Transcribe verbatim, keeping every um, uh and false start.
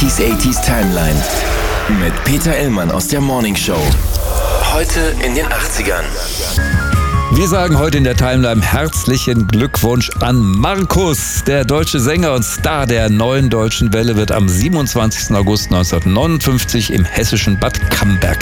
neunziger achtziger Timeline mit Peter Illmann aus der Morning Show. Heute in den achtzigern. Wir sagen heute in der Timeline herzlichen Glückwunsch an Markus. Der deutsche Sänger und Star der neuen deutschen Welle wird am siebenundzwanzigsten August neunzehnhundertneunundfünfzig im hessischen Bad Camberg